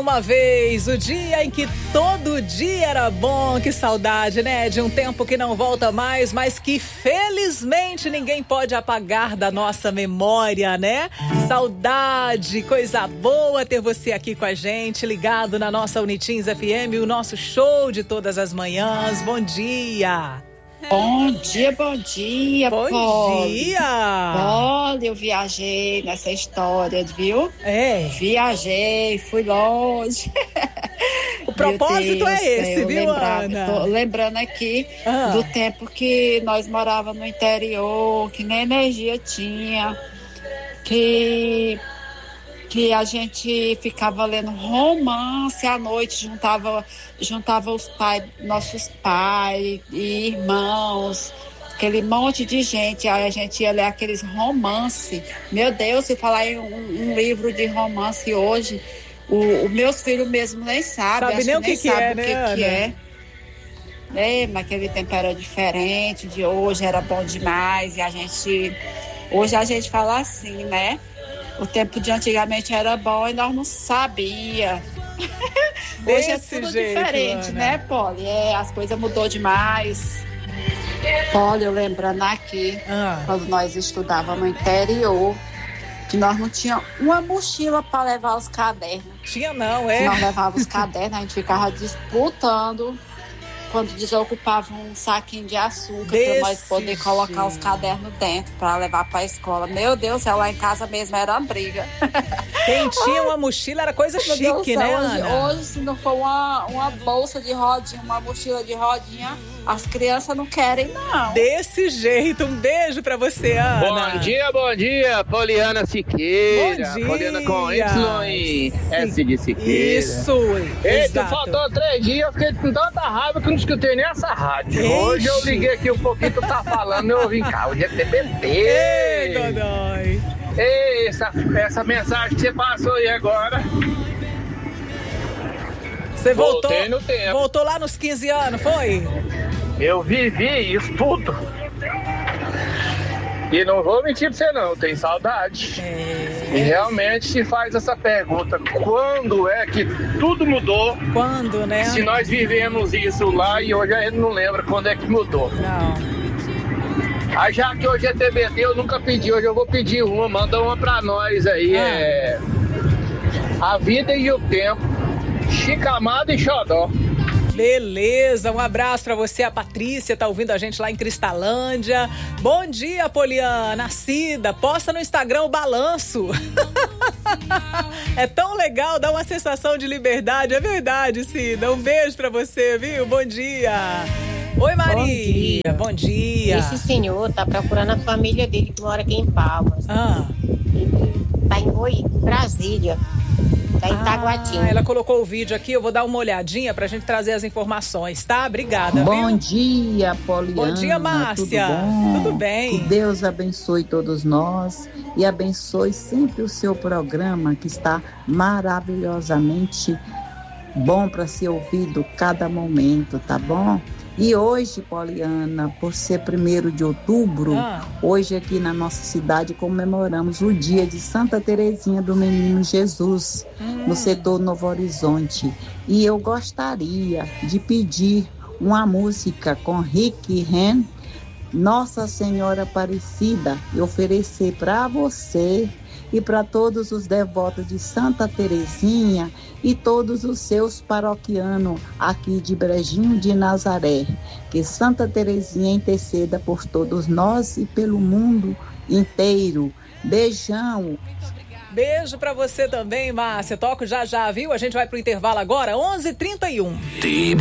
uma vez, o dia em que todo dia era bom. Que saudade, né? De um tempo que não volta mais, mas que felizmente ninguém pode apagar da nossa memória, né? Saudade, coisa boa ter você aqui com a gente, ligado na nossa Unitins FM, o nosso show de todas as manhãs. Bom dia! Bom dia, bom dia, Bom Polly. dia! Olha, eu viajei nessa história, viu? É. Viajei, fui longe. O propósito é esse, viu, Ana? Tô lembrando aqui do tempo que nós morávamos no interior, que nem energia tinha, que a gente ficava lendo romance à noite, juntava os pais, nossos pais e irmãos, aquele monte de gente, aí a gente ia ler aqueles romances. Meu Deus, se falar em um livro de romance hoje, os meus filhos mesmo nem sabem, Sabe nem o que é, né, o que Ana? é. Mas aquele tempo era diferente, de hoje era bom demais, e hoje a gente fala assim, né? O tempo de antigamente era bom e nós não sabia. Hoje é tudo jeito, diferente, Ana. né, Polly? As coisas mudou demais. Polly, eu lembrando aqui, quando nós estudávamos no interior, que nós não tínhamos uma mochila para levar os cadernos. Tinha não, Nós levávamos os cadernos, a gente ficava disputando quando desocupava um saquinho de açúcar para nós poder colocar os cadernos dentro para levar para a escola. Meu Deus, lá em casa mesmo era uma briga. Quem tinha uma mochila era coisa chique, né, Ana? Hoje, se não for uma bolsa de rodinha, uma mochila de rodinha, as crianças não querem, não. Desse jeito, um beijo pra você, Ana. Bom dia, Poliana Siqueira. Bom dia. Poliana com Y e S de Siqueira. Isso, Eita, faltou 3 dias, eu fiquei com tanta raiva que não escutei nem essa rádio. Ixi. Hoje eu liguei aqui um pouquinho, tu tá falando, eu vim cá, hoje é TBT. Ei, Dodói. Ei, essa mensagem que você passou aí agora. Você voltou, Voltei no tempo. voltou lá nos 15 anos, foi? Eu vivi isso tudo. E não vou mentir pra você não, tem saudade. E realmente se faz essa pergunta, quando é que tudo mudou? Quando, né? Se nós vivemos isso lá e hoje a gente não lembra quando é que mudou. Não. Aí já que hoje é TBT, eu nunca pedi, hoje eu vou pedir uma, manda uma pra nós aí. A Vida e o Tempo, Chicamado e Xodó. Beleza, um abraço pra você, a Patrícia, tá ouvindo a gente lá em Cristalândia. Bom dia, Poliana, Cida, posta no Instagram o balanço. É tão legal, dá uma sensação de liberdade, é verdade, Cida. Um beijo pra você, viu? Bom dia. Oi, Maria. Bom dia. Esse senhor tá procurando a família dele que mora aqui em Palmas. Ele tá em Brasília. Tá em Taguatinga. Ela colocou o vídeo aqui, eu vou dar uma olhadinha pra gente trazer as informações, tá? Obrigada, Bom viu? dia, Poliana. Bom dia, Márcia. Tudo bom? Tudo bem? Que Deus abençoe todos nós e abençoe sempre o seu programa, que está maravilhosamente bom para ser ouvido cada momento, tá bom? E hoje, Poliana, por ser 1º de outubro, hoje aqui na nossa cidade comemoramos o dia de Santa Terezinha do Menino Jesus, no setor Novo Horizonte. E eu gostaria de pedir uma música com Rick Ren, Nossa Senhora Aparecida, e oferecer para você e para todos os devotos de Santa Terezinha e todos os seus paroquianos aqui de Brejinho de Nazaré. Que Santa Terezinha interceda por todos nós e pelo mundo inteiro. Beijão! Beijo pra você também, Márcia. Toco já, viu? A gente vai pro intervalo agora, 11h31.